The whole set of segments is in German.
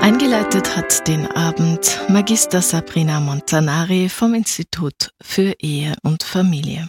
Eingeleitet hat den Abend Magister Sabrina Montanari vom Institut für Ehe und Familie.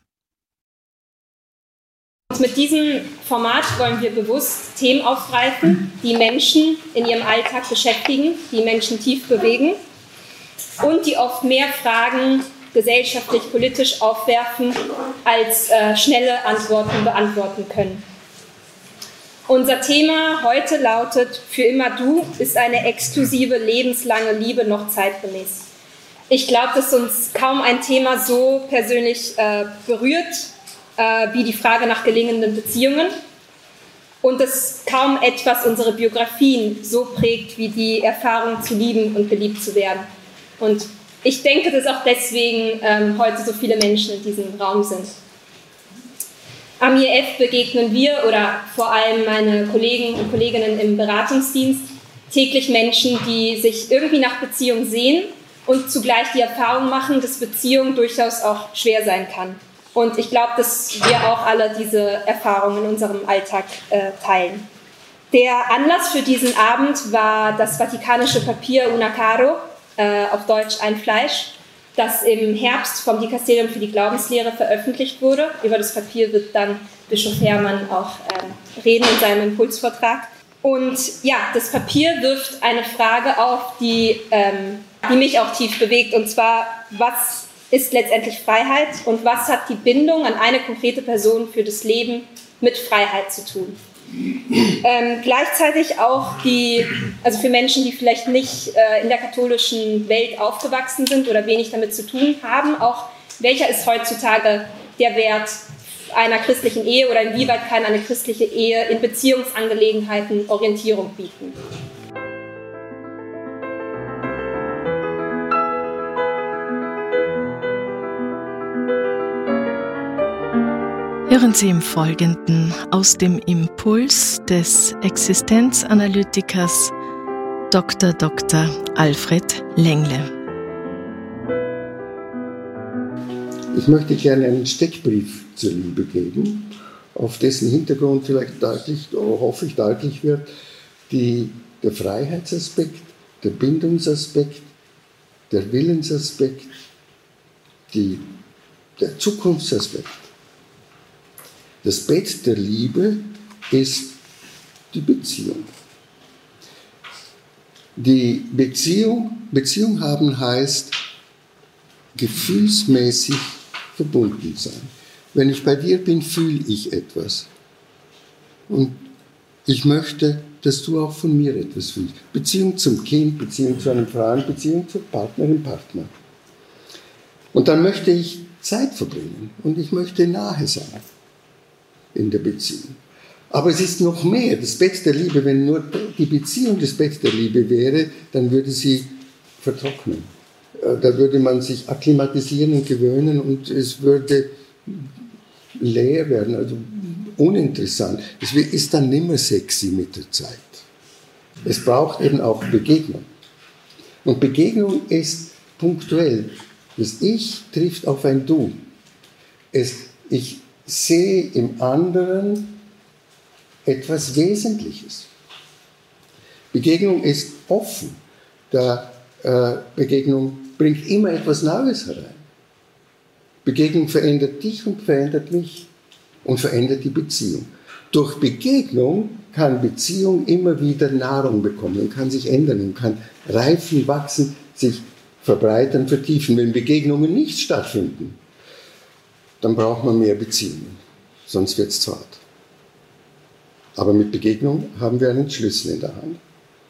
Mit diesem Format wollen wir bewusst Themen aufgreifen, die Menschen in ihrem Alltag beschäftigen, die Menschen tief bewegen und die oft mehr Fragen gesellschaftlich, politisch aufwerfen, als schnelle Antworten beantworten können. Unser Thema heute lautet: Für immer du ist eine exklusive, lebenslange Liebe noch zeitgemäß. Ich glaube, dass uns kaum ein Thema so persönlich berührt wie die Frage nach gelingenden Beziehungen und dass kaum etwas unsere Biografien so prägt wie die Erfahrung zu lieben und geliebt zu werden. Und ich denke, dass auch deswegen heute so viele Menschen in diesem Raum sind. Am IEF begegnen wir, oder vor allem meine Kollegen und Kolleginnen im Beratungsdienst, täglich Menschen, die sich irgendwie nach Beziehung sehen und zugleich die Erfahrung machen, dass Beziehung durchaus auch schwer sein kann. Und ich glaube, dass wir auch alle diese Erfahrungen in unserem Alltag teilen. Der Anlass für diesen Abend war das vatikanische Papier Una Caro, auf Deutsch ein Fleisch, das im Herbst vom Dikasterium für die Glaubenslehre veröffentlicht wurde. Über das Papier wird dann Bischof Hermann auch reden in seinem Impulsvortrag. Und ja, das Papier wirft eine Frage auf, die mich auch tief bewegt, und zwar: Was ist letztendlich Freiheit und was hat die Bindung an eine konkrete Person für das Leben mit Freiheit zu tun? Gleichzeitig auch also für Menschen, die vielleicht nicht in der katholischen Welt aufgewachsen sind oder wenig damit zu tun haben, auch welcher ist heutzutage der Wert einer christlichen Ehe oder inwieweit kann eine christliche Ehe in Beziehungsangelegenheiten Orientierung bieten? Hören Sie im Folgenden aus dem Impuls des Existenzanalytikers Dr. Alfred Lengle. Ich möchte gerne einen Steckbrief zur Liebe geben, auf dessen Hintergrund vielleicht deutlich, oder hoffe ich deutlich wird, der Freiheitsaspekt, der Bindungsaspekt, der Willensaspekt, der Zukunftsaspekt. Das Bett der Liebe ist die Beziehung. Die Beziehung haben heißt gefühlsmäßig verbunden sein. Wenn ich bei dir bin, fühle ich etwas. Und ich möchte, dass du auch von mir etwas fühlst. Beziehung zum Kind, Beziehung zu einem Freund, Beziehung zur Partnerin, Partner. Und dann möchte ich Zeit verbringen und ich möchte nahe sein in der Beziehung. Aber es ist noch mehr. Das Bett der Liebe, wenn nur die Beziehung das Bett der Liebe wäre, dann würde sie vertrocknen. Da würde man sich akklimatisieren und gewöhnen und es würde leer werden, also uninteressant. Es ist dann nimmer sexy mit der Zeit. Es braucht eben auch Begegnung. Und Begegnung ist punktuell. Das Ich trifft auf ein Du. Ich sehe im anderen etwas Wesentliches. Begegnung ist offen. Begegnung bringt immer etwas Neues herein. Begegnung verändert dich und verändert mich und verändert die Beziehung. Durch Begegnung kann Beziehung immer wieder Nahrung bekommen, kann sich ändern und kann reifen, wachsen, sich verbreitern, vertiefen. Wenn Begegnungen nicht stattfinden, dann braucht man mehr Beziehungen, sonst wird es zart. Aber mit Begegnung haben wir einen Schlüssel in der Hand.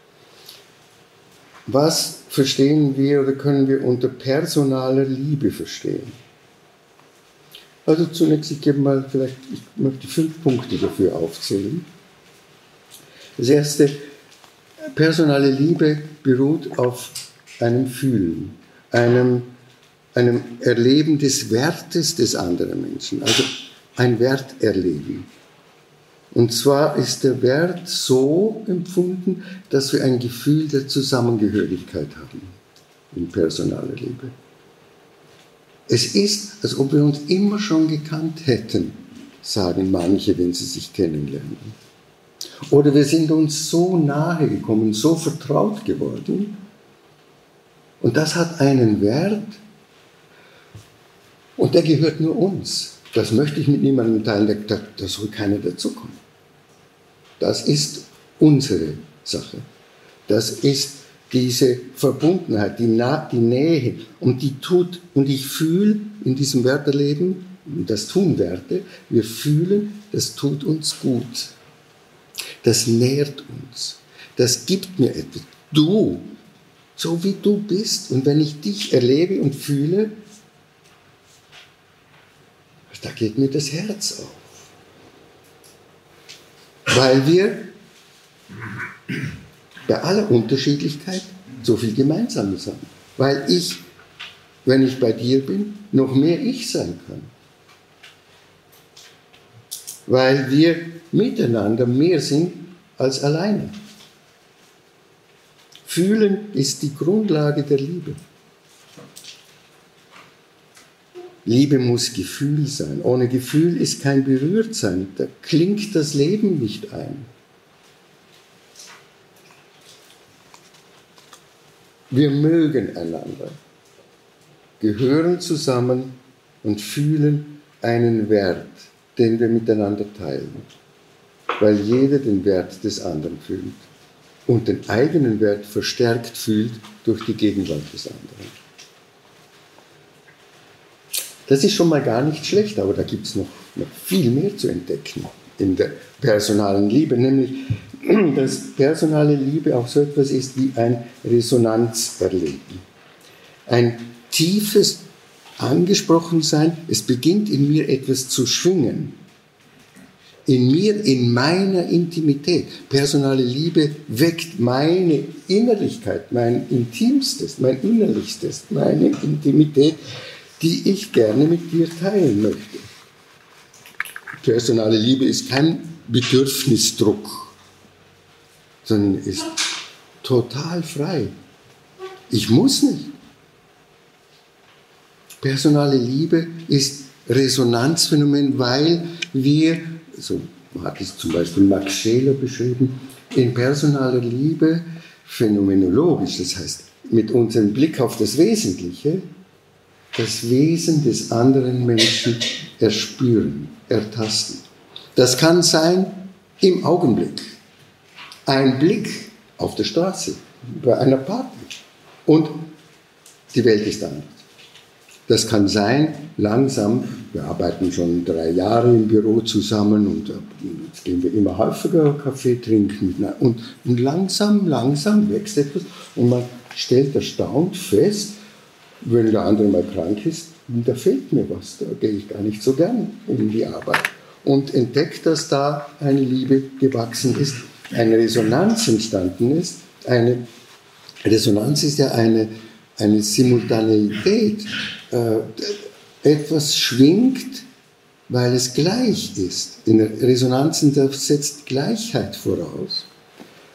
Was verstehen wir oder können wir unter personaler Liebe verstehen? Also zunächst, ich möchte 5 Punkte dafür aufzählen. Das erste, personale Liebe beruht auf einem Fühlen, einem Erleben des Wertes des anderen Menschen, also ein Werterleben. Und zwar ist der Wert so empfunden, dass wir ein Gefühl der Zusammengehörigkeit haben in personaler Liebe. Es ist, als ob wir uns immer schon gekannt hätten, sagen manche, wenn sie sich kennenlernen. Oder wir sind uns so nahe gekommen, so vertraut geworden. Und das hat einen Wert. Und der gehört nur uns. Das möchte ich mit niemandem teilen, da soll keiner dazukommen. Das ist unsere Sache. Das ist diese Verbundenheit, die Nähe. Und ich fühle in diesem Werterleben, das tun Werte, wir fühlen, das tut uns gut. Das nährt uns. Das gibt mir etwas. Du, so wie du bist, und wenn ich dich erlebe und fühle, da geht mir das Herz auf. Weil wir bei aller Unterschiedlichkeit so viel Gemeinsames haben. Weil ich, wenn ich bei dir bin, noch mehr ich sein kann. Weil wir miteinander mehr sind als alleine. Fühlen ist die Grundlage der Liebe. Liebe muss Gefühl sein. Ohne Gefühl ist kein Berührtsein. Da klingt das Leben nicht ein. Wir mögen einander, gehören zusammen und fühlen einen Wert, den wir miteinander teilen, weil jeder den Wert des anderen fühlt und den eigenen Wert verstärkt fühlt durch die Gegenwart des anderen. Das ist schon mal gar nicht schlecht, aber da gibt es noch viel mehr zu entdecken in der personalen Liebe, nämlich, dass personale Liebe auch so etwas ist wie ein Resonanzerleben. Ein tiefes Angesprochensein, es beginnt in mir etwas zu schwingen. In mir, in meiner Intimität. Personale Liebe weckt meine Innerlichkeit, mein Intimstes, mein Innerlichstes, meine Intimität, die ich gerne mit dir teilen möchte. Personale Liebe ist kein Bedürfnisdruck, sondern ist total frei. Ich muss nicht. Personale Liebe ist Resonanzphänomen, weil wir, so hat es zum Beispiel Max Scheler beschrieben, in personaler Liebe phänomenologisch, das heißt mit unserem Blick auf das Wesentliche, das Wesen des anderen Menschen erspüren, ertasten. Das kann sein im Augenblick. Ein Blick auf der Straße, bei einer Party und die Welt ist anders. Das kann sein, langsam, wir arbeiten schon 3 Jahre im Büro zusammen und jetzt gehen wir immer häufiger Kaffee trinken und langsam wächst etwas und man stellt erstaunt fest, wenn der andere mal krank ist, da fehlt mir was, da gehe ich gar nicht so gern in die Arbeit. Und entdeckt, dass da eine Liebe gewachsen ist, eine Resonanz entstanden ist. Eine Resonanz ist ja eine Simultaneität. Etwas schwingt, weil es gleich ist. In Resonanzen setzt Gleichheit voraus.